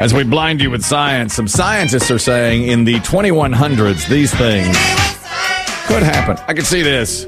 As we blind you with science, some scientists are saying in the 2100s, these things could happen. I can see this.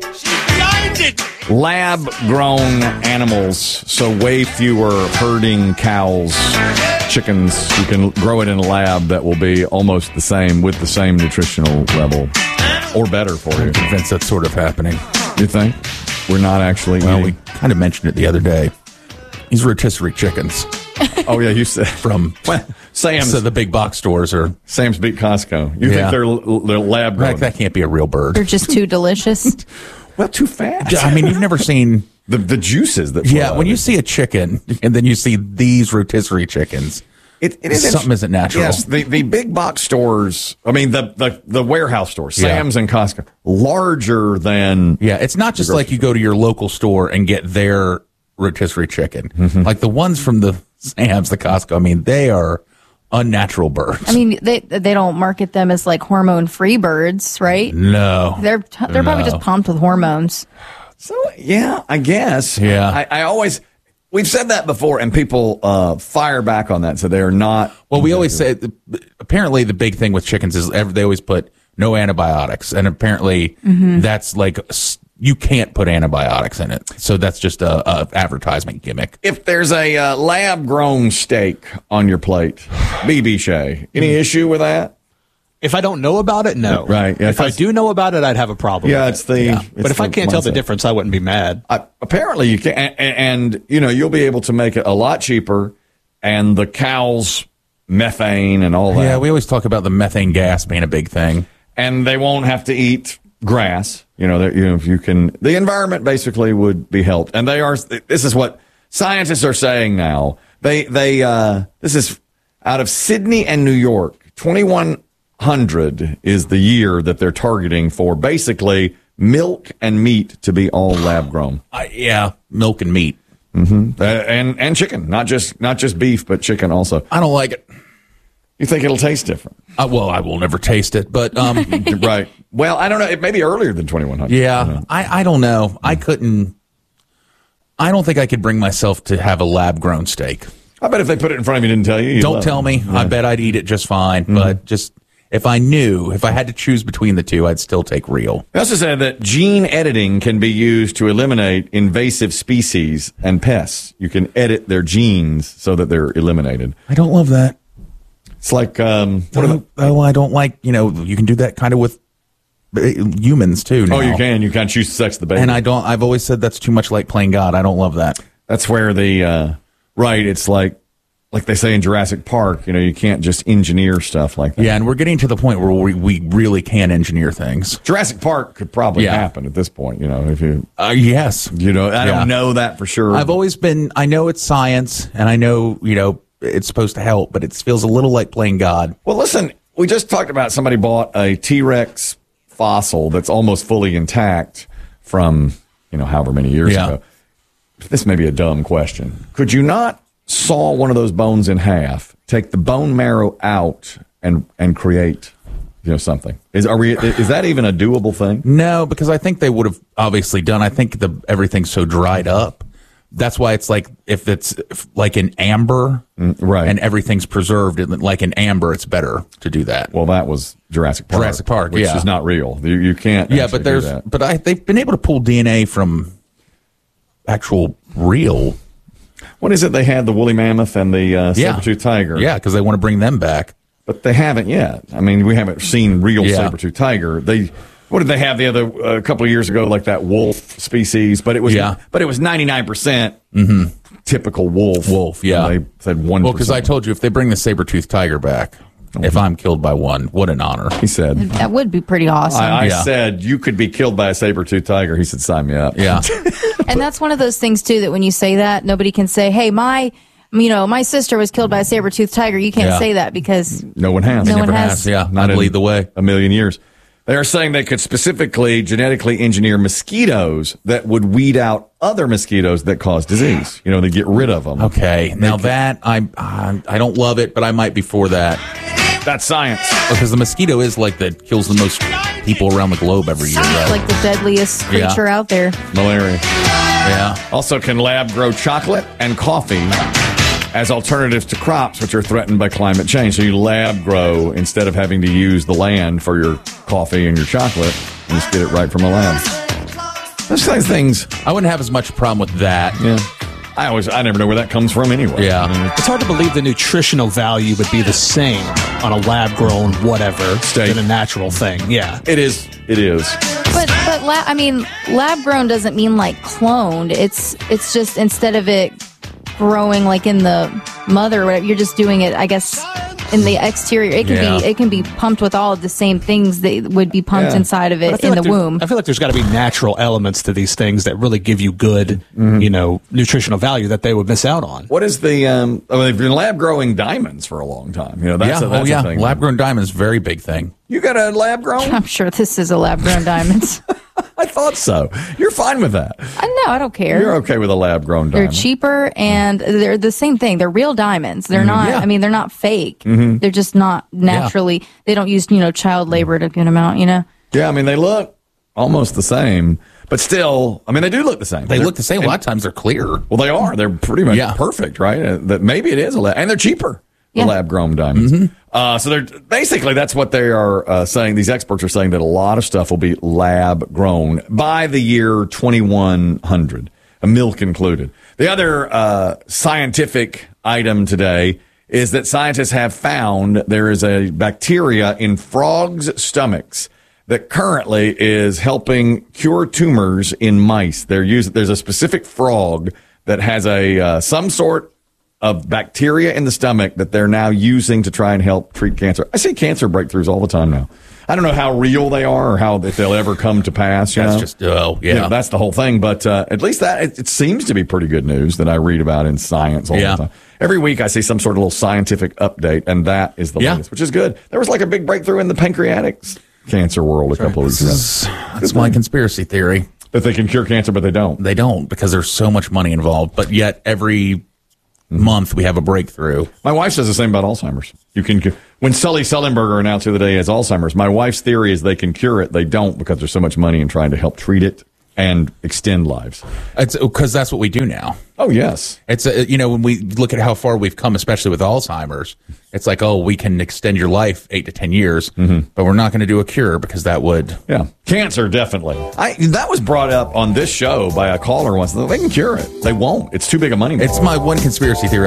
Lab-grown animals, so way fewer herding cows, chickens. You can grow it in a lab that will be almost the same with the same nutritional level or better for you. I'm convinced that's sort of happening. You think? We're not actually Well, eating. we kind of mentioned it the other day. These rotisserie chickens Oh, yeah, you said. from Sam's. so the big box stores are. Sam's beat Costco. You Yeah. think they're lab grown? That can't be a real bird. They're just too delicious. Well, too fast. I mean, you've never seen. The juices that flow Yeah, out when of you it. see a chicken and then you see these rotisserie chickens, It is something isn't natural. Yes, the big box stores. I mean, the warehouse stores, Yeah. Sam's and Costco, larger than. Yeah, it's not just like you go to your local store and get their rotisserie chicken. Mm-hmm. Like the ones from the Sam's, the Costco, I mean, they are unnatural birds. I mean, they don't market them as like hormone-free birds, right? no. They're probably just pumped with hormones. So yeah, I guess. Yeah. I always. We've said that before, and people fire back on that. So they are not. Well, we always say, apparently the big thing with chickens is they always put no antibiotics. And apparently that's like, you can't put antibiotics in it. So that's just a advertisement gimmick. If there's a lab-grown steak on your plate, BB Shay, any issue with that? If I don't know about it, no. Right, yeah, if I do know about it, I'd have a problem. Yeah, with it's it. the. Yeah. it's But if I the can't tell the mindset. difference, I wouldn't be mad. Apparently you can, and you know you'll be able to make it a lot cheaper, and the cows methane and all that. Yeah, we always talk about the methane gas being a big thing. And they won't have to eat grass. If you can, the environment basically would be helped. And they are. This is what scientists are saying now. This is out of Sydney and New York. 2100 is the year that they're targeting for basically milk and meat to be all lab grown. Yeah, milk and meat. And chicken, not just beef, but chicken also. I don't like it. You think it'll taste different? Well, I will never taste it, but Right. Well, I don't know. It may be earlier than 2100. yeah, I don't know. I don't think I could bring myself to have a lab grown steak. I bet if they put it in front of you and didn't tell you, you'd Don't love tell it. me. I bet I'd eat it just fine. But just if I had to choose between the two, I'd still take real. They also said that gene editing can be used to eliminate invasive species and pests. You can edit their genes so that they're eliminated. I don't love that. It's like, I don't like, you can do that kind of with humans too now. oh, you can choose to sex the baby. And I've always said that's too much like playing God. I don't love that. That's where right, it's like they say in Jurassic Park, you can't just engineer stuff like that. Yeah, and we're getting to the point where we really can engineer things. Jurassic Park could probably happen at this point, if you, Yes. I don't know that for sure. I know it's science, and I know, it's supposed to help, but it feels a little like playing God. Well, listen, we just talked about somebody bought a T-Rex fossil that's almost fully intact from, however many years ago. This may be a dumb question. Could you not saw one of those bones in half, take the bone marrow out, and create, something? Is that even a doable thing? No, because I think they would have obviously done. I think everything's so dried up. That's why it's like if it's like an amber, right, and everything's preserved like an amber, it's better to do that. Well, that was Jurassic Park, which is not real. You can't. Yeah, but they've been able to pull DNA from actual real. What is it? They had the woolly mammoth and the saber-toothed tiger. Yeah, because they want to bring them back. But they haven't yet. I mean, we haven't seen real saber-toothed tiger. What did they have the other a couple of years ago? Like that wolf species, but it was 99% typical wolf. Wolf, yeah. And they said 1%. Well, because I told you if they bring the saber-toothed tiger back, if I'm killed by one, what an honor. He said that would be pretty awesome. I said you could be killed by a saber-toothed tiger. He said, "Sign me up." Yeah. And that's one of those things too that when you say that, nobody can say, "Hey, my sister was killed by a saber-toothed tiger." You can't say that because no one has. No one Never has. Yeah, Not I'd lead the way. A million years. They are saying they could specifically genetically engineer mosquitoes that would weed out other mosquitoes that cause disease. They get rid of them. Okay, now that I don't love it, but I might be for that. That's science. Because the mosquito is like that kills the most people around the globe every year. Right? like the deadliest creature out there. Malaria. Yeah. Also, can lab grow chocolate and coffee as alternatives to crops which are threatened by climate change. So you lab grow instead of having to use the land for your coffee and your chocolate, and just get it right from a lab. Those kinds of things. I wouldn't have as much problem with that. Yeah. I never know where that comes from anyway. Yeah. I mean, It's hard to believe the nutritional value would be the same on a lab-grown whatever Steak. than a natural thing. Yeah. it is. But lab grown doesn't mean like cloned. It's just instead of it growing like in the mother or whatever, you're just doing it, I guess, in the exterior. It can be pumped with all of the same things that would be pumped Yeah. inside of But I it feel in like the womb. I feel like there's got to be natural elements to these things that really give you good, nutritional value that they would miss out on. What is the? They've been lab growing diamonds for a long time. That's Yeah. a thing. Lab-grown diamonds, very big thing. You got a lab grown? I'm sure this is a lab grown diamond. I thought so. You're fine with that. No, I don't care. You're okay with a lab grown They're diamond. cheaper and they're the same thing. They're real diamonds. They're not, Yeah. I mean, they're not fake. They're just not naturally, they don't use, child labor to get them out, Yeah, I mean they look almost the same, but still, I mean they do look the same. They look the same. A lot of times they're clear. Well, they are. They're pretty much Yeah. perfect, right? That maybe it is a lab, and they're cheaper. The Yeah. lab grown diamonds. So they're basically that's what they are saying. These experts are saying that a lot of stuff will be lab grown by the year 2100, milk included. The other scientific item today is that scientists have found there is a bacteria in frogs' stomachs that currently is helping cure tumors in mice. There's a specific frog that has a some sort of bacteria in the stomach that they're now using to try and help treat cancer. I see cancer breakthroughs all the time now. I don't know how real they are or how if they'll ever come to pass. That's just, That's the whole thing. But at least that it seems to be pretty good news that I read about in science all the time. Every week I see some sort of little scientific update, and that is the latest, which is good. There was like a big breakthrough in the pancreatic cancer world a couple of weeks ago. That's my conspiracy theory. That they can cure cancer, but they don't. They don't because there's so much money involved. But yet every month we have a breakthrough. My wife says the same about Alzheimer's. When Sully Sullenberger announced the other day he has Alzheimer's, my wife's theory is they can cure it. They don't because there's so much money in trying to help treat it and extend lives. It's because that's what we do now. Oh, yes. It's when we look at how far we've come, especially with Alzheimer's, it's like, we can extend your life 8 to 10 years, but we're not going to do a cure because that would. Yeah. Cancer, definitely. That was brought up on this show by a caller once. They can cure it. They won't. It's too big a money. It's my one conspiracy theory.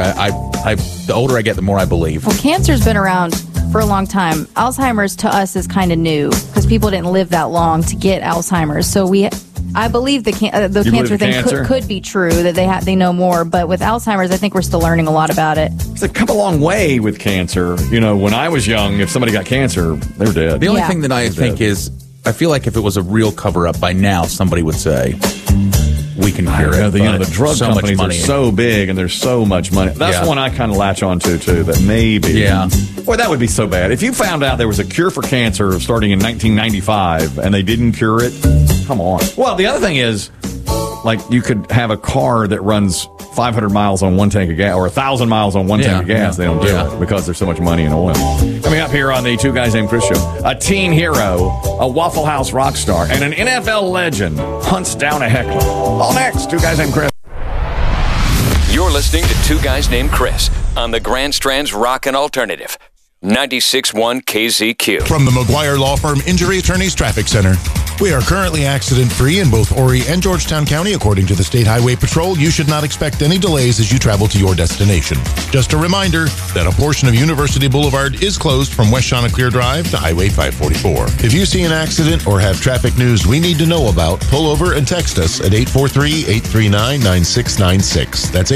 The older I get, the more I believe. Well, cancer's been around for a long time. Alzheimer's to us is kind of new because people didn't live that long to get Alzheimer's. So I believe the cancer thing could be true, that they know more. But with Alzheimer's, I think we're still learning a lot about it. They've come a long way with cancer. When I was young, if somebody got cancer, they were dead. The only thing that I think is, I feel like if it was a real cover-up by now, somebody would say, we can cure it. The drug companies are so big and there's so much money. That's one I kind of latch on to, too, that maybe. Yeah. Boy, that would be so bad. If you found out there was a cure for cancer starting in 1995 and they didn't cure it, come on. Well, the other thing is, like, you could have a car that runs 500 miles on one tank of gas or 1,000 miles on one tank of gas. They don't do it because there's so much money in oil. Coming up here on the Two Guys Named Chris show, a teen hero, a Waffle House rock star, and an NFL legend hunts down a heckler. All next, Two Guys Named Chris. You're listening to Two Guys Named Chris on the Grand Strand's Rockin' Alternative, 96.1 KZQ. From the McGuire Law Firm Injury Attorneys Traffic Center. We are currently accident-free in both Horry and Georgetown County. According to the State Highway Patrol, you should not expect any delays as you travel to your destination. Just a reminder that a portion of University Boulevard is closed from West Chanticleer Drive to Highway 544. If you see an accident or have traffic news we need to know about, pull over and text us at 843-839-9696. That's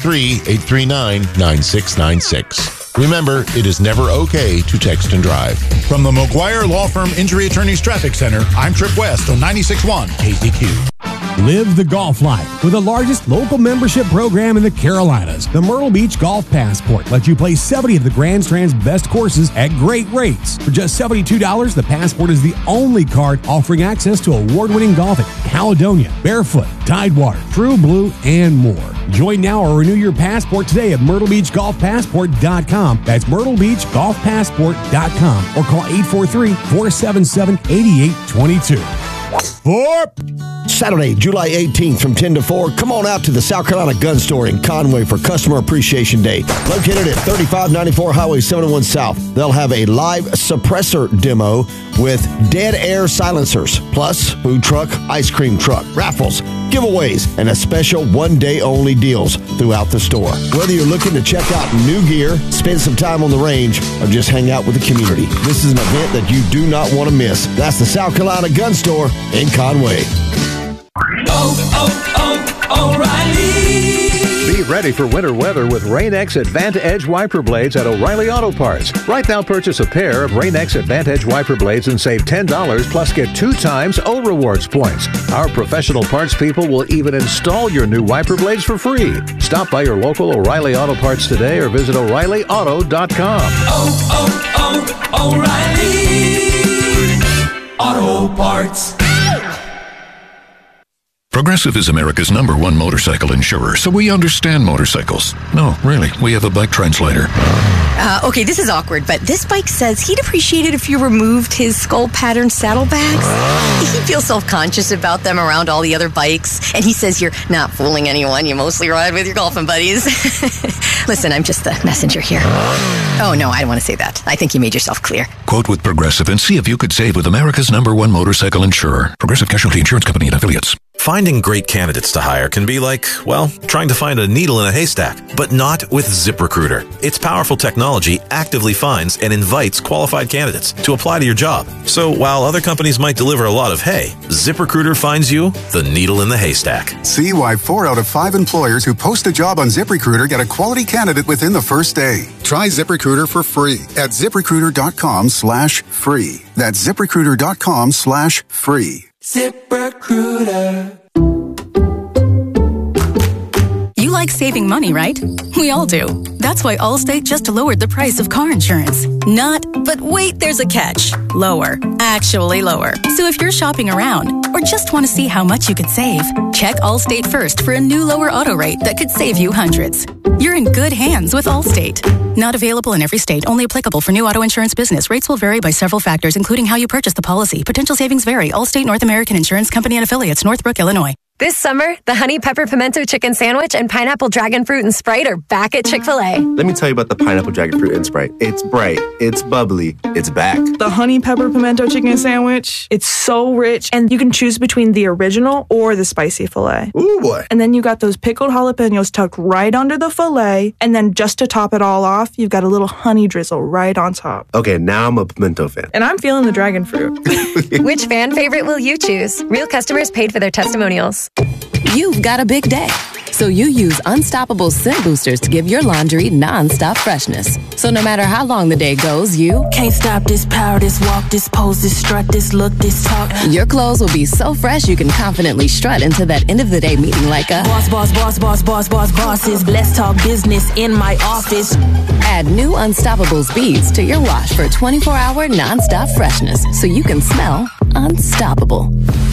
843-839-9696. Remember, it is never okay to text and drive. From the McGuire Law Firm Injury Attorneys Traffic Center, I'm Trip West on 96.1 KZQ. Live the golf life with the largest local membership program in the Carolinas. The Myrtle Beach Golf Passport lets you play 70 of the Grand Strand's best courses at great rates. For just $72, the Passport is the only card offering access to award-winning golf at Caledonia, Barefoot, Tidewater, True Blue, and more. Join now or renew your passport today at MyrtleBeachGolfPassport.com. That's MyrtleBeachGolfPassport.com or call 843-477-8822. For Saturday, July 18th from 10 to 4, come on out to the South Carolina Gun Store in Conway for Customer Appreciation Day. Located at 3594 Highway 701 South, they'll have a live suppressor demo with dead air silencers, plus food truck, ice cream truck, raffles, giveaways, and a special one-day only deals throughout the store. Whether you're looking to check out new gear, spend some time on the range, or just hang out with the community, this is an event that you do not want to miss. That's the South Carolina Gun Store in Conway. O'Reilly. Be ready for winter weather with Rain-X Advantage wiper blades at O'Reilly Auto Parts. Right now, purchase a pair of Rain-X Advantage wiper blades and save $10, plus get 2 times O Rewards points. Our professional parts people will even install your new wiper blades for free. Stop by your local O'Reilly Auto Parts today or visit O'ReillyAuto.com. O'Reilly Auto Parts. Progressive is America's #1 motorcycle insurer, so we understand motorcycles. No, really, we have a bike translator. Okay, this is awkward, but this bike says he'd appreciate it if you removed his skull pattern saddlebags. He feels self-conscious about them around all the other bikes, and he says you're not fooling anyone. You mostly ride with your golfing buddies. Listen, I'm just the messenger here. Oh, no, I don't want to say that. I think you made yourself clear. Quote with Progressive and see if you could save with America's #1 motorcycle insurer. Progressive Casualty Insurance Company and Affiliates. Finding great candidates to hire can be like, well, trying to find a needle in a haystack, but not with ZipRecruiter. Its powerful technology actively finds and invites qualified candidates to apply to your job. So while other companies might deliver a lot of hay, ZipRecruiter finds you the needle in the haystack. See why 4 out of 5 employers who post a job on ZipRecruiter get a quality candidate within the first day. Try ZipRecruiter for free at ZipRecruiter.com/free. That's ZipRecruiter.com/free. ZipRecruiter. You like saving money, right? We all do. That's why Allstate just lowered the price of car insurance. Not, but wait, there's a catch. Lower. Actually lower. So if you're shopping around or just want to see how much you could save, check Allstate first for a new lower auto rate that could save you hundreds. You're in good hands with Allstate. Not available in every state. Only applicable for new auto insurance business. Rates will vary by several factors, including how you purchase the policy. Potential savings vary. Allstate North American Insurance Company and Affiliates, Northbrook, Illinois. This summer, the Honey Pepper Pimento Chicken Sandwich and Pineapple Dragon Fruit and Sprite are back at Chick-fil-A. Let me tell you about the Pineapple Dragon Fruit and Sprite. It's bright, it's bubbly, it's back. The Honey Pepper Pimento Chicken Sandwich, it's so rich, and you can choose between the original or the spicy filet. Ooh, boy. And then you got those pickled jalapenos tucked right under the filet, and then just to top it all off, you've got a little honey drizzle right on top. Okay, now I'm a pimento fan. And I'm feeling the dragon fruit. Which fan favorite will you choose? Real customers paid for their testimonials. You've got a big day, so you use Unstoppable Scent Boosters to give your laundry non-stop freshness. So no matter how long the day goes, you can't stop this power, this walk, this pose, this strut, this look, this talk. Your clothes will be so fresh you can confidently strut into that end of the day meeting like a boss, bosses. Let's talk business in my office. Add new Unstoppables beads to your wash for 24-hour non-stop freshness so you can smell unstoppable.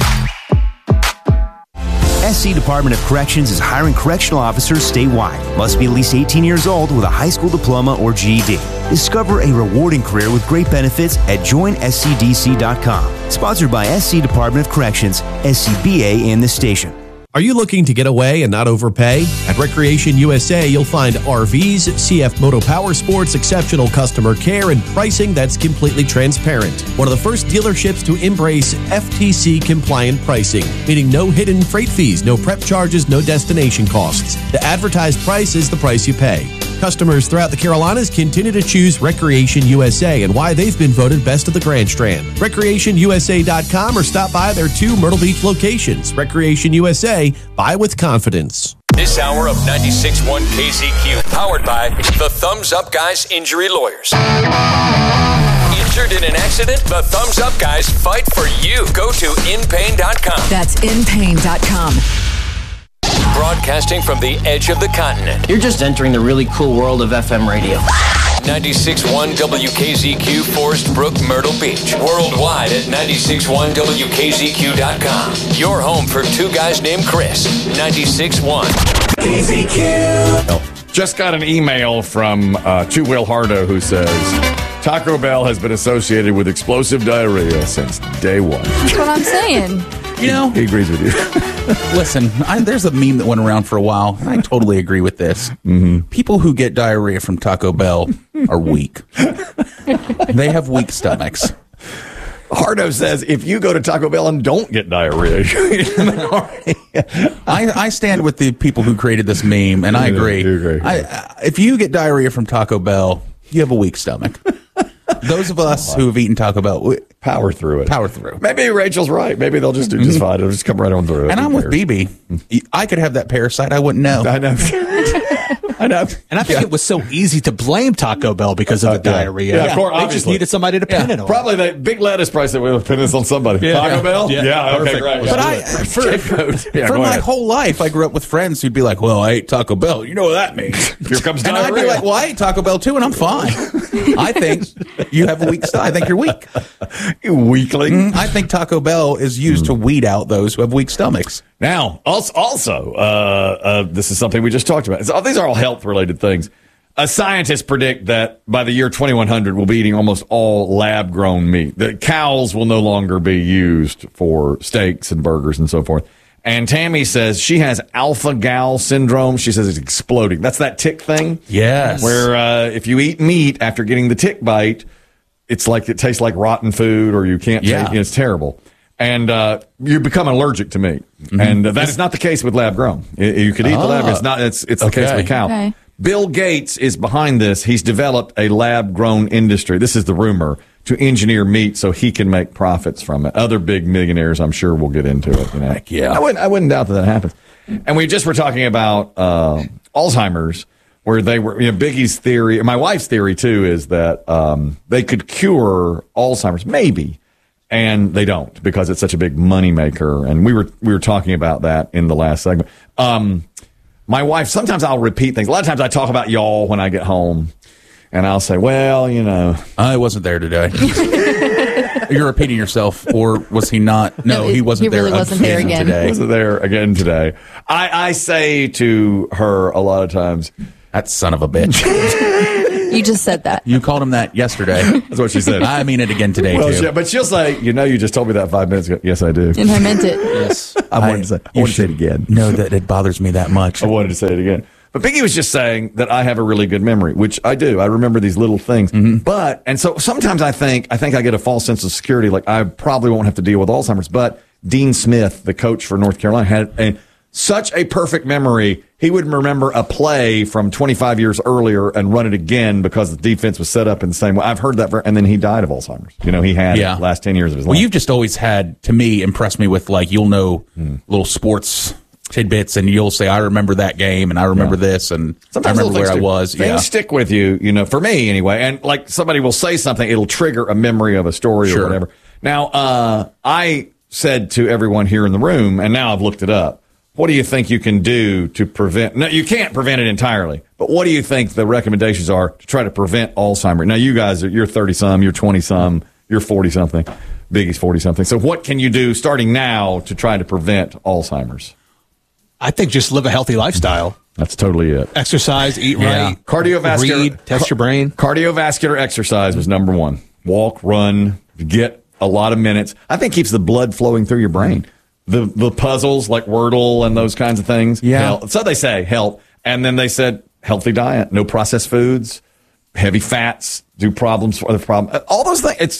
SC Department of Corrections is hiring correctional officers statewide. Must be at least 18 years old with a high school diploma or GED. Discover a rewarding career with great benefits at joinscdc.com. Sponsored by SC Department of Corrections, SCBA, and the station. Are you looking to get away and not overpay? At Recreation USA, you'll find RVs, CF Moto Power Sports, exceptional customer care, and pricing that's completely transparent. One of the first dealerships to embrace FTC-compliant pricing, meaning no hidden freight fees, no prep charges, no destination costs. The advertised price is the price you pay. Customers throughout the Carolinas continue to choose Recreation USA and why they've been voted best of the Grand Strand. RecreationUSA.com or stop by their 2 Myrtle Beach locations. Recreation USA, buy with confidence. This hour of 96.1 KZQ, powered by the Thumbs Up Guys Injury Lawyers. Injured in an accident? The Thumbs Up Guys fight for you. Go to inpain.com. That's inpain.com. Broadcasting from the edge of the continent. You're just entering the really cool world of FM radio. 96.1 WKZQ, Forest Brook, Myrtle Beach. Worldwide at 96.1WKZQ.com. Your home for 2 guys named Chris. 96.1 KZQ. Just got an email from Two Will Hardo who says Taco Bell has been associated with explosive diarrhea since day one. That's what I'm saying. You know, he agrees with you. Listen, there's a meme that went around for a while, and I totally agree with this. People who get diarrhea from Taco Bell are weak. They have weak stomachs. Hardo says, if you go to Taco Bell and don't get diarrhea, I stand with the people who created this meme, and I agree. If you get diarrhea from Taco Bell, you have a weak stomach. Those of us who have eaten Taco Bell, power through it. Power through. Maybe Rachel's right. Maybe they'll just do just fine. It'll just come right on through it. And I'm with BB. I could have that parasite. I wouldn't know. I know. I know. And I think it was so easy to blame Taco Bell because of the diarrhea. Yeah, of course. They just needed somebody to pin it on. Probably the big lettuce price that we'll pin this on somebody. Taco Bell? Yeah, okay, great. But for my whole life, I grew up with friends who'd be like, well, I ate Taco Bell. You know what that means. Here comes diarrhea. And I'd be like, well, I ate Taco Bell too, and I'm fine. I think you have a weak stomach. I think you're weak. You weakling. I think Taco Bell is used to weed out those who have weak stomachs. Now, also, this is something we just talked about. These are all health-related things. Scientists predict that by the year 2100, we'll be eating almost all lab-grown meat. The cows will no longer be used for steaks and burgers and so forth. And Tammy says she has alpha-gal syndrome. She says it's exploding. That's that tick thing? Yes. Where if you eat meat after getting the tick bite, it's like it tastes like rotten food or you can't take it. It's terrible. And you become allergic to meat. And that is not the case with lab-grown. You could eat the lab. It's the case with cow. Okay. Bill Gates is behind this. He's developed a lab-grown industry. This is the rumor, to engineer meat so he can make profits from it. Other big millionaires, I'm sure, will get into it. You know? Heck yeah. I wouldn't doubt that happens. And we just were talking about Alzheimer's, where they were, Biggie's theory, my wife's theory too, is that they could cure Alzheimer's, maybe, and they don't because it's such a big moneymaker. And we were talking about that in the last segment. My wife, sometimes I'll repeat things. A lot of times I talk about y'all when I get home, and I'll say, well, I wasn't there today. You're repeating yourself, or was he not? No, he wasn't there. He wasn't there again. Today. Wasn't there again today. I say to her a lot of times, that son of a bitch. You just said that. You called him that yesterday. That's what she said. I mean it again today, too. But she'll say, you just told me that 5 minutes ago. Yes, I do. And I meant it. Yes. I wanted to say it again. No, that it bothers me that much. I wanted to say it again. But Biggie was just saying that I have a really good memory, which I do. I remember these little things. And so sometimes I think I get a false sense of security, like I probably won't have to deal with Alzheimer's. But Dean Smith, the coach for North Carolina, had such a perfect memory. He would remember a play from 25 years earlier and run it again because the defense was set up in the same way. I've heard that, and then he died of Alzheimer's. He had it the last 10 years of his life. Well, you've just always had, to me, impressed me with, you'll know little sports tidbits, and you'll say, I remember that game, and I remember this, and sometimes I remember where I was. Things stick with you, for me anyway. And somebody will say something, it'll trigger a memory of a story or whatever. Now, I said to everyone here in the room, and now I've looked it up, what do you think you can do to prevent? No, you can't prevent it entirely, but what do you think the recommendations are to try to prevent Alzheimer's? Now, you guys, you're 30-some, you're 20-some, you're 40-something, Biggie's 40-something. So what can you do starting now to try to prevent Alzheimer's? I think just live a healthy lifestyle. That's totally it. Exercise, eat right, cardiovascular, read, test your brain. Cardiovascular exercise was number one. Walk, run, get a lot of minutes. I think keeps the blood flowing through your brain. The puzzles like Wordle and those kinds of things. Yeah. So they say help. And then they said healthy diet, no processed foods, heavy fats, do problems for the problem. All those things.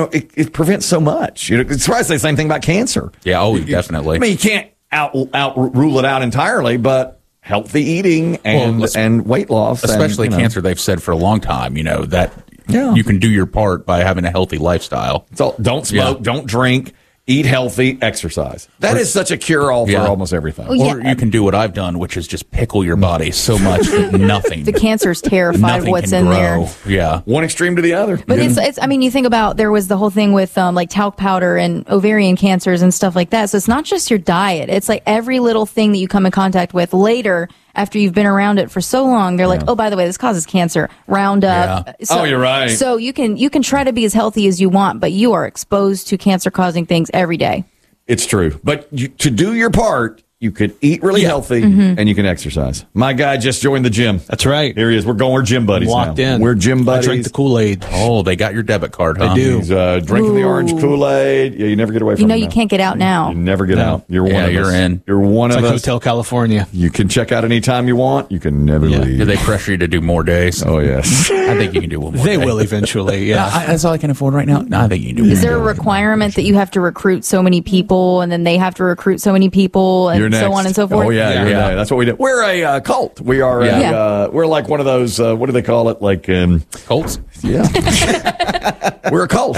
It prevents so much. It's surprising to say the same thing about cancer. Yeah. Oh, definitely. I mean, you can't rule it out entirely, but healthy eating and weight loss, especially cancer, they've said for a long time, that you can do your part by having a healthy lifestyle. So don't smoke, don't drink. Eat healthy, exercise. That is such a cure-all for almost everything. Or you can do what I've done, which is just pickle your body so much that nothing. The cancer's terrified of what's in there. Yeah. One extreme to the other. But it's you think about, there was the whole thing with talc powder and ovarian cancers and stuff like that. So it's not just your diet. It's like every little thing that you come in contact with later after you've been around it for so long. They're like, oh, by the way, this causes cancer. Roundup. Yeah. So, you're right. So you can try to be as healthy as you want, but you are exposed to cancer-causing things every day. It's true. But to do your part, you could eat really healthy, and you can exercise. My guy just joined the gym. That's right. Here he is. We're gym buddies Locked now. in. We're gym buddies. I drink the Kool-Aid. Oh, they got your debit card, huh? They do. He's drinking the orange Kool-Aid. Yeah, you never get away from it. You can't get out now. You never get out. You're one of us. You're in. You're one It's of like us. Hotel California. You can check out anytime you want. You can never leave. Do they pressure you to do more days? Oh, yes. I think you can do one more They day. will eventually, yeah. That's all I can afford right now. No, I think you can do Is one there a more day. requirement that you have to recruit so many people, and then they have to recruit so many people, and You're next. so on and so forth? Oh, yeah. You're next. That's what we do. We're a cult. We are we're like one of those, what do they call it? Like cults? Yeah. We're a cult.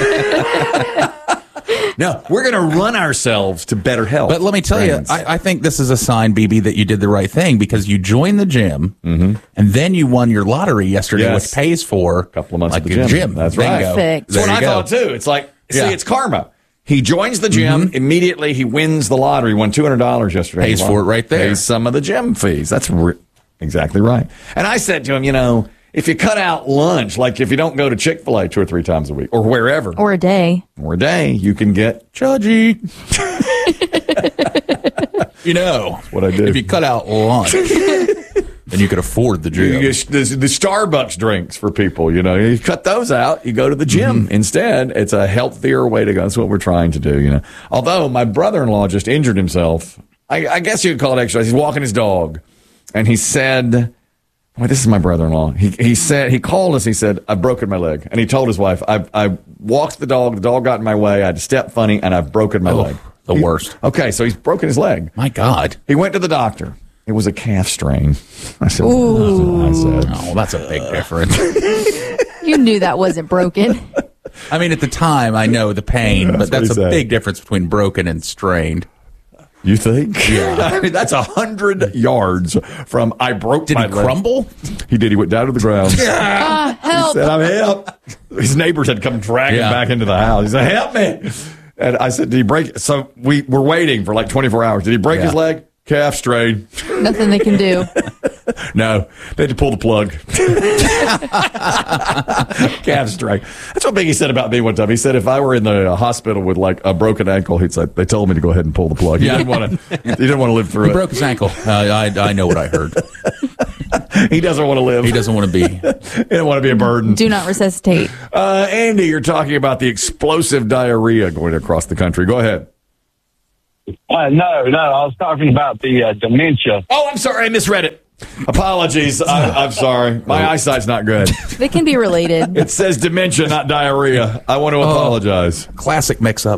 No, we're going to run ourselves to better health. But let me tell you, I think this is a sign, BB, that you did the right thing because you joined the gym and then you won your lottery yesterday, which pays for a couple of months like at the your gym. That's right. Perfect. That's what I thought too. It's like, see, it's karma. He joins the gym immediately. He wins the lottery. He won $200 yesterday. Pays for it right there. Pays some of the gym fees. That's exactly right. And I said to him, if you cut out lunch, like if you don't go to Chick-fil-A 2 or 3 times a week or wherever, Or a day. you can get judgy. what I do. If you cut out lunch, then you could afford the gym. The Starbucks drinks for people, you cut those out. You go to the gym instead. It's a healthier way to go. That's what we're trying to do. Although my brother-in-law just injured himself, I guess you could call it exercise. He's walking his dog, and he said, "Boy, this is my brother-in-law." He said he called us. He said, "I've broken my leg," and he told his wife, "I walked the dog. The dog got in my way. I had to step funny, and I've broken my leg." The worst. Okay, so he's broken his leg. My God. He went to the doctor. It was a calf strain. I said, Oh, that's a big difference. You knew that wasn't broken. I mean, at the time, I know the pain, but that's what he a said. big difference between broken and strained. You think? Yeah. I mean, that's 100 yards from I broke Did my he leg. crumble? He did. He went down to the ground. He Help. said, "I'm help." His neighbors had come dragging back into the house. He said, "Help me." And I said, "Did he break?" So we were waiting for like 24 hours. Did he break his leg? Calf strain. Nothing they can do. No, they had to pull the plug. Calf strain. That's what Biggie said about me one time. He said if I were in the hospital with like a broken ankle, he'd say they told me to go ahead and pull the plug. He didn't want to live through He it. broke his ankle. I know what I heard. He doesn't want to live. He doesn't want to be. He doesn't want to be a burden. Do not resuscitate. Andy, you're talking about the explosive diarrhea going across the country. Go ahead. No. I was talking about the dementia. Oh, I'm sorry. I misread it. Apologies. I'm sorry. My eyesight's not good. They can be related. It says dementia, not diarrhea. I want to apologize. Classic mix-up.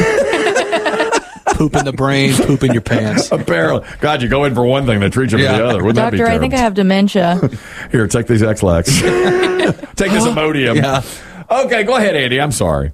Poop in the brain, poop in your pants. Apparently. God, you go in for one thing, they treat you for the other. Wouldn't that be Doctor, I terrible? think I have dementia. Here, take these X-Lax. Take this Imodium. Yeah. Okay, go ahead, Andy. I'm sorry.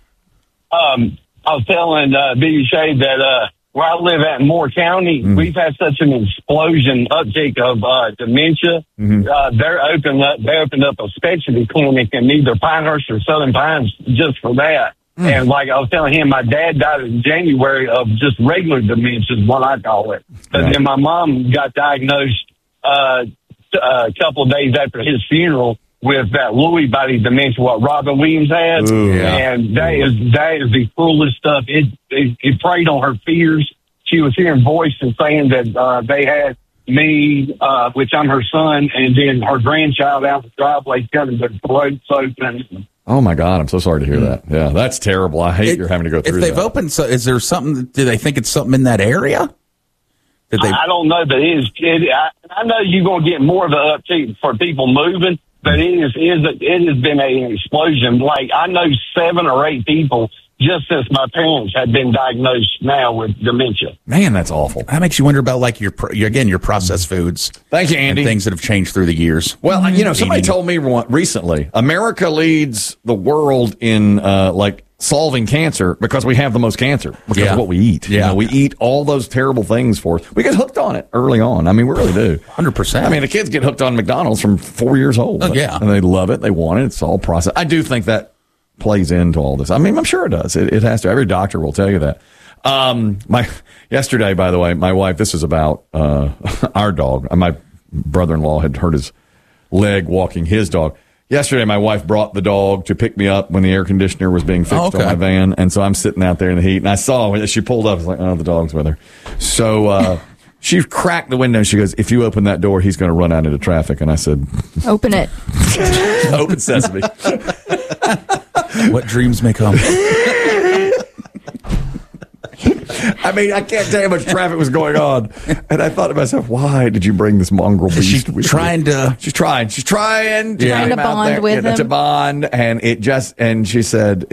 I was telling Biggie Shade that where I live at in Moore County, we've had such an explosion uptick of dementia. They opened up a specialty clinic in either Pinehurst or Southern Pines just for that. And like I was telling him, my dad died in January of just regular dementia, is what I call it. But then my mom got diagnosed a couple of days after his funeral with that Lewy body dementia, what Robin Williams had. And that is the cruelest stuff. It preyed on her fears. She was hearing voices saying that they had me, which I'm her son, and then her grandchild out the driveway telling their throats open. Oh, my God. I'm so sorry to hear that. Yeah, that's terrible. I hate you're having to go through If they've that. opened, so is there something? Do they think it's something in that area? I don't know, but I know you're going to get more of the uptick for people moving, but it has been an explosion. Like, I know 7 or 8 people just since my parents have been diagnosed now with dementia. Man, that's awful. That makes you wonder about like your processed foods. Thank you, Andy. And things that have changed through the years. Well, somebody told me recently, America leads the world in solving cancer because we have the most cancer because of what we eat. Yeah. We eat all those terrible things for us. We get hooked on it early on. I mean, we really do. 100%. I mean, the kids get hooked on McDonald's from 4 years old. Oh, yeah. And they love it. They want it. It's all processed. I do think that plays into all this. I mean, I'm sure it does. It has to. Every doctor will tell you that. Yesterday, by the way, my wife, this is about our dog. My brother-in-law had hurt his leg walking his dog. yesterday my wife brought the dog to pick me up when the air conditioner was being fixed on my van. And so I'm sitting out there in the heat, and I saw when she pulled up, I was like, oh, the dog's with her. So she cracked the window. She goes, if you open that door, he's going to run out into traffic. And I said, open it. Open sesame. What dreams may come. I mean, I can't tell you how much traffic was going on. And I thought to myself, why did you bring this mongrel beast She's with trying you? to... She's trying to Trying to bond with him. To bond. And she said,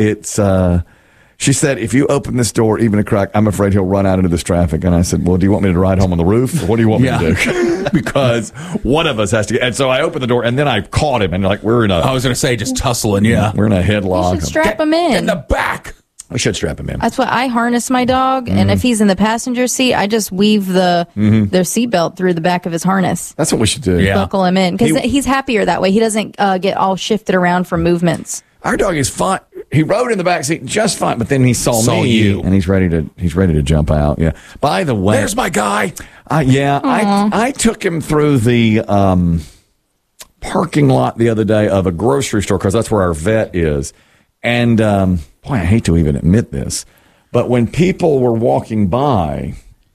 she said, if you open this door even a crack, I'm afraid he'll run out into this traffic. And I said, well, do you want me to ride home on the roof? Or what do you want me to do? Because one of us has to get. And so I opened the door, and then I caught him. And like, we're in a... I was going to say, just tussling, yeah. We're in a headlock. You should strap him in. In the back. We should strap him in. That's what I harness my dog, and if he's in the passenger seat, I just weave their seatbelt through the back of his harness. That's what we should do. Yeah. Buckle him in, because he's happier that way. He doesn't get all shifted around from movements. Our dog is fine. He rode in the back seat just fine, but then he saw me, you, and he's ready to jump out. Yeah. By the way, there's my guy. I took him through the parking lot the other day of a grocery store, because that's where our vet is. And boy, I hate to even admit this, but when people were walking by,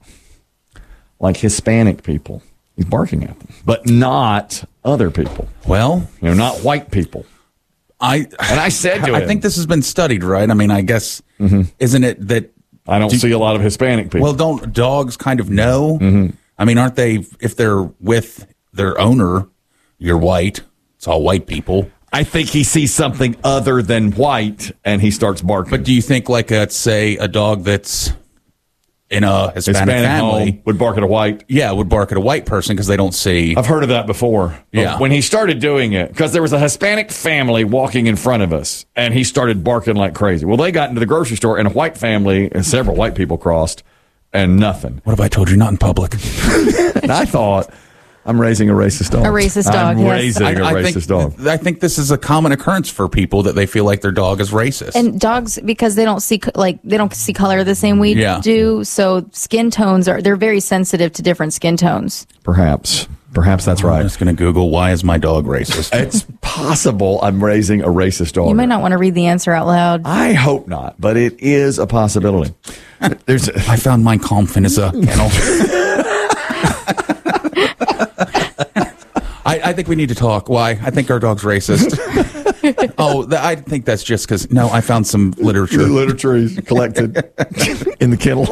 like Hispanic people, he's barking at them, but not other people. Well, not white people. I said to him, I think this has been studied, right? I mean, I guess, isn't it that... I don't see a lot of Hispanic people. Well, don't dogs kind of know? I mean, aren't they, if they're with their owner, you're white, it's all white people. I think he sees something other than white, and he starts barking. But do you think, like, say, a dog that's in a Hispanic family home would bark at a white? Yeah, would bark at a white person because they don't see. I've heard of that before. Yeah. When he started doing it, because there was a Hispanic family walking in front of us, and he started barking like crazy. Well, they got into the grocery store, and a white family, and several white people crossed, and nothing. What have I told you? Not in public. And I thought, I'm raising a racist dog. A racist dog, I'm yes. raising a racist dog. I think this is a common occurrence for people that they feel like their dog is racist. And dogs, because they don't see color the same we do, so skin tones they're very sensitive to different skin tones. Perhaps that's right. I'm just going to Google, why is my dog racist? It's possible I'm raising a racist dog. You might not want to read the answer out loud. I hope not, but it is a possibility. I found Mein Kampf in his kennel. I think we need to talk. Why? I think our dog's racist. I think that's just because, I found some literature. The literature is collected in the kennel.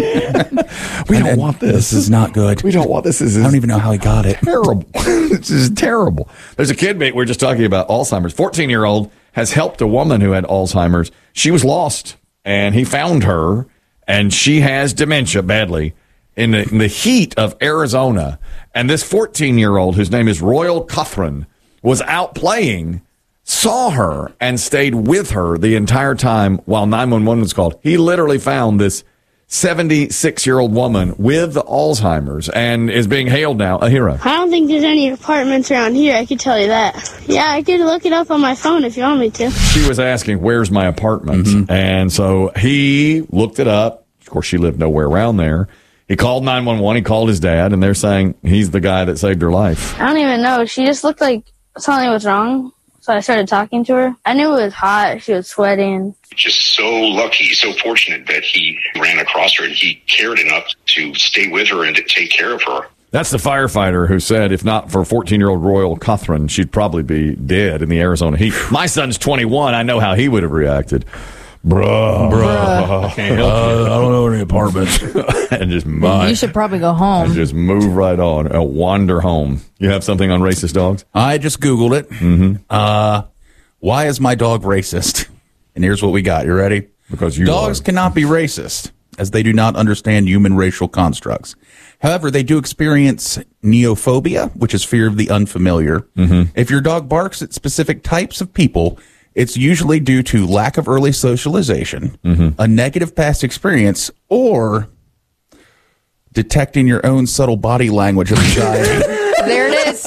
We don't want this. This is not good. We don't want this. I don't even know how he got it. Terrible. This is terrible. There's a kid, we were just talking about Alzheimer's. 14-year-old has helped a woman who had Alzheimer's. She was lost, and he found her, and she has dementia badly. In the heat of Arizona, and this 14-year-old, whose name is Royal Catherine, was out playing, saw her, and stayed with her the entire time while 911 was called. He literally found this 76-year-old woman with Alzheimer's and is being hailed now a hero. I don't think there's any apartments around here, I could tell you that. Yeah, I could look it up on my phone if you want me to. She was asking, where's my apartment? And so he looked it up. Of course, she lived nowhere around there. He called 911. He called his dad, and they're saying he's the guy that saved her life. I don't even know. She just looked like something was wrong. So I started talking to her. I knew it was hot. She was sweating. Just so lucky, so fortunate that he ran across her and he cared enough to stay with her and to take care of her. That's the firefighter who said if not for 14-year-old Royal Catherine, she'd probably be dead in the Arizona heat. My son's 21. I know how he would have reacted. Bruh. I can't help you. I don't know any apartments. And just you should probably go home. And just move right on. Wander home. You have something on racist dogs? I just Googled it. Why is my dog racist? And here's what we got. You ready? Because dogs cannot be racist, as they do not understand human racial constructs. However, they do experience neophobia, which is fear of the unfamiliar. If your dog barks at specific types of people, it's usually due to lack of early socialization, a negative past experience, or detecting your own subtle body language of anxiety. There it is.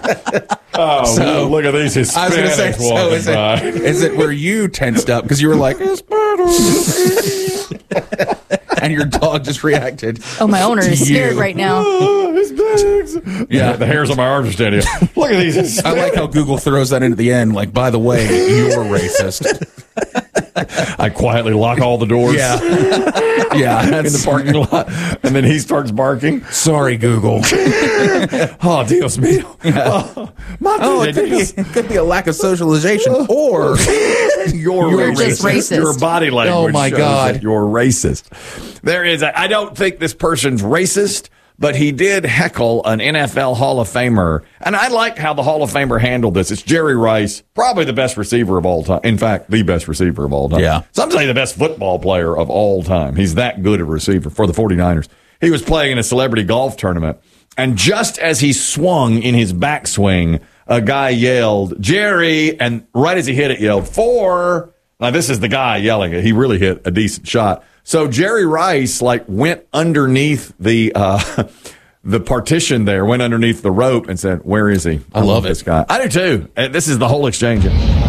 So look at these Hispanics. I was going to say, is it where you tensed up because you were like, and your dog just reacted. Oh, my owner is scared right now. Oh, his bags. Yeah, the hairs on my arms are standing up. Look at these. I like how Google throws that into the end. Like, by the way, you're racist. I quietly lock all the doors. Yeah. Yeah. In the parking lot. And then he starts barking. Sorry, Google. Oh, Dios mío. Oh, it could be a lack of socialization or you're just racist. Your body language. Oh, my shows God. that you're racist. I don't think this person's racist, but he did heckle an NFL Hall of Famer. And I like how the Hall of Famer handled this. It's Jerry Rice, probably the best receiver of all time. In fact, the best receiver of all time. Yeah. Some say the best football player of all time. He's that good a receiver for the 49ers. He was playing in a celebrity golf tournament. And just as he swung in his backswing, a guy yelled, Jerry, and right as he hit it, yelled, 4. Now, this is the guy yelling it. He really hit a decent shot. So Jerry Rice, went underneath the partition there, went underneath the rope and said, where is he? I love this guy. I do, too. This is the whole exchange.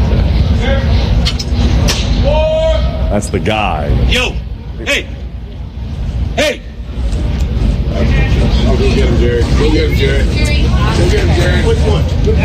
That's the guy. Yo, hey, hey. Go get him, Jerry. Go get him, Jerry. Go get him, Jerry. Which one?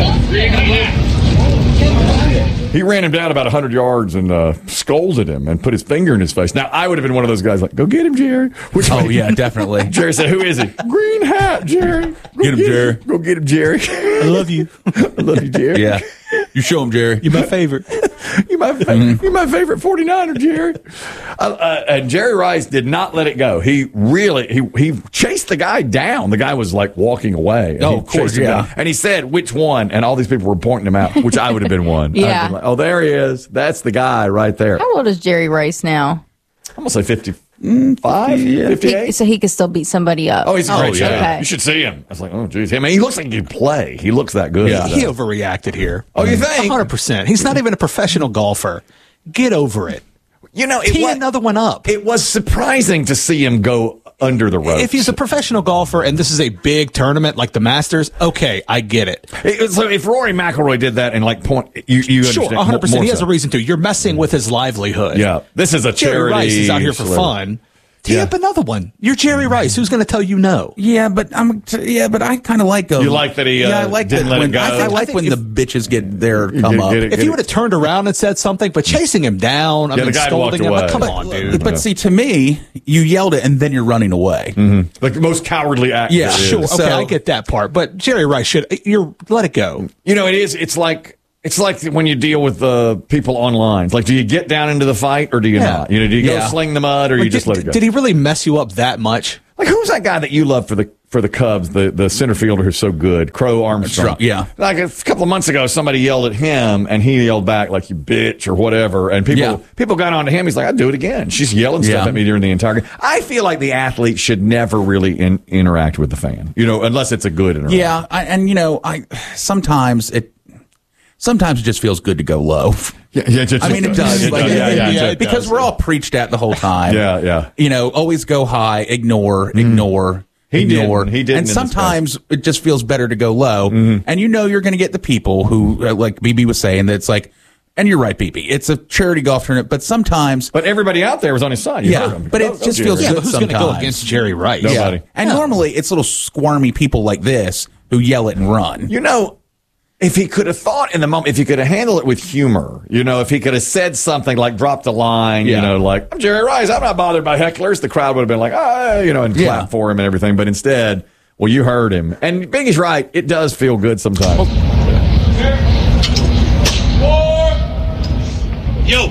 He ran him down about 100 yards and scolded him and put his finger in his face. Now, I would have been one of those guys go get him, Jerry. Yeah, definitely. Jerry said, who is he? Green hat, Jerry. Get him, Jerry. Go get him, Jerry. I love you. I love you, Jerry. Yeah. You show him, Jerry. You're my favorite. You're my favorite 49er, Jerry. And Jerry Rice did not let it go. He chased the guy down. The guy was walking away. Oh, of course, yeah. And he said, which one? And all these people were pointing him out, which I would have been one. Yeah. I'd been oh, there he is. That's the guy right there. How old is Jerry Rice now? I'm going to say 55, 58. So he could still beat somebody up. Oh, he's a great shot. Okay. You should see him. I was like, oh, geez. I mean, he looks like he can play. He looks that good. Yeah. He overreacted here. Oh, you think? 100%. He's not even a professional golfer. Get over it. Tee another one up. It was surprising to see him go under the ropes. If he's a professional golfer and this is a big tournament like the Masters, okay, I get it. So if Rory McIlroy did that and you sure, understand 100%. He has a reason to. You're messing with his livelihood. Yeah, this is a Jerry charity. Rice is out here for fun. Tee up another one. You're Jerry Rice. Who's going to tell you no? Yeah, but I kind of like You like that he I like didn't let it go? I like when the bitches get their come up. If he would have turned around and said something, but chasing him down, the guy scolding him, walked away. come on, dude. But see, to me, you yelled it and then you're running away. Mm-hmm. Like the most cowardly act. Yeah, sure. Okay, I get that part. But Jerry Rice let it go. It's like when you deal with people online. It's like, do you get down into the fight or do you not? Do you go sling the mud or you just let it go? Did he really mess you up that much? Like, who's that guy that you love for the Cubs, the center fielder who's so good, Crow Armstrong? Yeah. Like a couple of months ago, somebody yelled at him and he yelled back like, you bitch or whatever. And people got on to him. He's like, I'd do it again. She's yelling stuff at me during the entire game. I feel like the athlete should never really interact with the fan, unless it's a good interaction. Yeah. Sometimes it just feels good to go low. Yeah, it does. Because we're all preached at the whole time. Yeah. Always go high, ignore. He didn't. And sometimes it just feels better to go low. Mm-hmm. And you're going to get the people who, like BB was saying, that's like, and you're right, BB. It's a charity golf tournament, but sometimes. But everybody out there was on his side. But it just feels good. But who's going to go against Jerry Rice? Nobody. Yeah. And normally it's little squirmy people like this who yell it and run. If he could have thought in the moment, if he could have handled it with humor, if he could have said something like dropped a line, like, I'm Jerry Rice, I'm not bothered by hecklers, the crowd would have been like, and clap for him and everything. But instead, you heard him. And Biggie's right, it does feel good sometimes. Yo,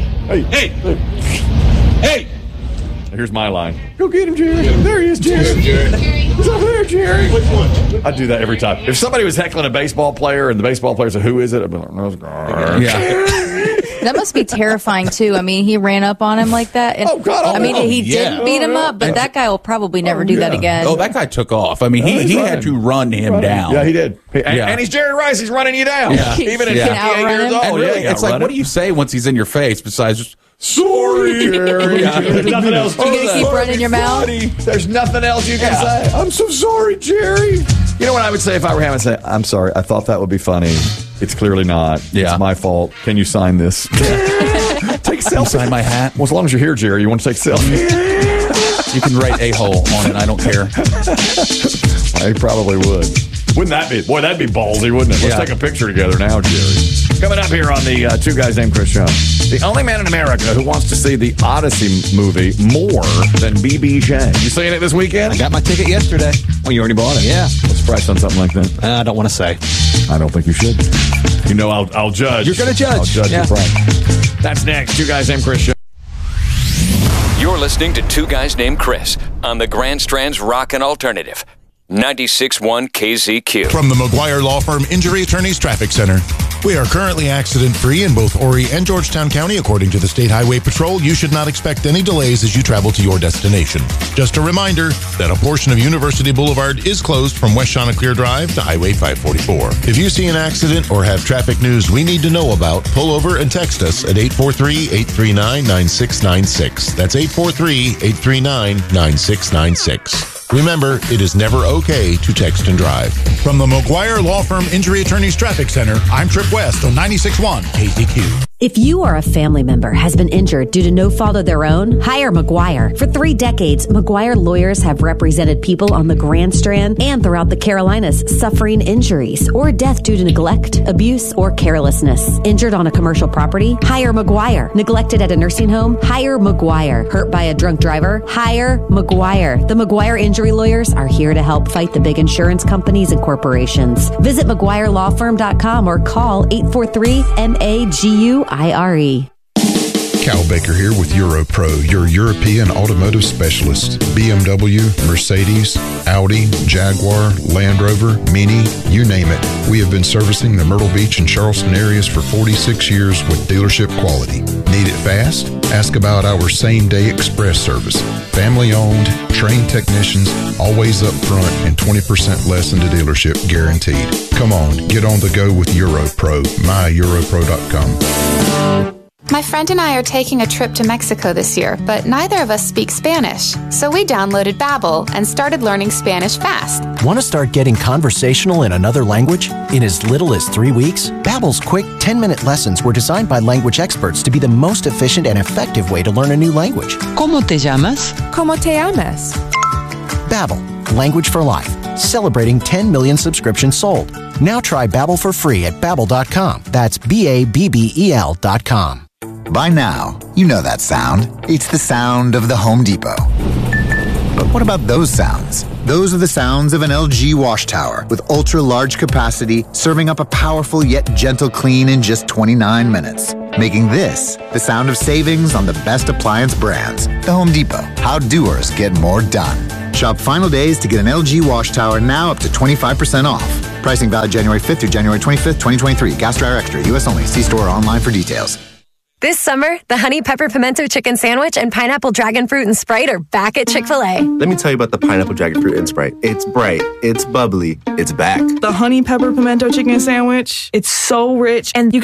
hey. Here's my line. Go get him, Jerry. There he is, Jerry. He's over there, Jerry. Which one? I do that every time. If somebody was heckling a baseball player and the baseball player said, who is it? I'd be like, no, it's That must be terrifying, too. I mean, he ran up on him like that. And, he didn't beat him up, but that guy will probably never do that again. Oh, that guy took off. I mean, he had to run him down. Yeah, he did. And he's Jerry Rice. He's running you down. Yeah. Even at 58 years old. And really, it's like, what do you say once he's in your face besides just, sorry, Jerry. There's nothing else. You're going to keep running your mouth? There's nothing else you can say. I'm so sorry, Jerry. You know what I would say if I were him? I'd say, I'm sorry. I thought that would be funny. It's clearly not. It's my fault. Can you sign this? Take a selfie. Sign my hat. Well, as long as you're here, Jerry, you want to take a selfie? You can write a-hole on it. I don't care. I probably would. Wouldn't that be? Boy, that'd be ballsy, wouldn't it? Let's take a picture together now, Jerry. Coming up here on the Two Guys Named Chris show. The only man in America who wants to see the Odyssey movie more than BBJ. You seeing it this weekend? I got my ticket yesterday. Oh, you already bought it? Yeah. What's the price on something like that? I don't want to say. I don't think you should. You know, I'll judge. You're going to judge. I'll judge your price. That's next. Two Guys Named Chris show. You're listening to Two Guys Named Chris on the Grand Strand's Rockin' Alternative. 96.1 KZQ. From the McGuire Law Firm Injury Attorneys Traffic Center. We are currently accident-free in both Horry and Georgetown County. According to the State Highway Patrol, you should not expect any delays as you travel to your destination. Just a reminder that a portion of University Boulevard is closed from West Chanticleer Drive to Highway 544. If you see an accident or have traffic news we need to know about, pull over and text us at 843-839-9696. That's 843-839-9696. Remember, it is never okay to text and drive. From the McGuire Law Firm Injury Attorneys Traffic Center, I'm Trip West on 96.1 KZQ. If you or a family member has been injured due to no fault of their own, hire McGuire. For 3 decades, McGuire lawyers have represented people on the Grand Strand and throughout the Carolinas suffering injuries or death due to neglect, abuse, or carelessness. Injured on a commercial property? Hire McGuire. Neglected at a nursing home? Hire McGuire. Hurt by a drunk driver? Hire McGuire. The McGuire Injury Lawyers are here to help fight the big insurance companies and corporations. Visit McGuireLawFirm.com or call 843-MAGUIRE. Cal Baker here with EuroPro, your European automotive specialist. BMW, Mercedes, Audi, Jaguar, Land Rover, Mini, you name it. We have been servicing the Myrtle Beach and Charleston areas for 46 years with dealership quality. Need it fast? Ask about our same-day express service. Family-owned, trained technicians, always up front, and 20% less in the dealership guaranteed. Come on, get on the go with EuroPro, myeuropro.com. My friend and I are taking a trip to Mexico this year, but neither of us speak Spanish. So we downloaded Babbel and started learning Spanish fast. Want to start getting conversational in another language? In as little as 3 weeks, Babbel's quick 10-minute lessons were designed by language experts to be the most efficient and effective way to learn a new language. ¿Cómo te llamas? ¿Cómo te llamas? Babbel, language for life. Celebrating 10 million subscriptions sold. Now try Babbel for free at Babbel.com. That's BABBEL.com. By now, you know that sound. It's the sound of the Home Depot. But what about those sounds? Those are the sounds of an LG wash tower with ultra-large capacity, serving up a powerful yet gentle clean in just 29 minutes. Making this the sound of savings on the best appliance brands. The Home Depot. How doers get more done. Shop final days to get an LG wash tower now up to 25% off. Pricing valid January 5th through January 25th, 2023. Gas Dryer Extra. U.S. only. See store or online for details. This summer, the Honey Pepper Pimento Chicken Sandwich and Pineapple Dragon Fruit and Sprite are back at Chick-fil-A. Let me tell you about the Pineapple Dragon Fruit and Sprite. It's bright, it's bubbly, it's back. The Honey Pepper Pimento Chicken Sandwich, it's so rich, and you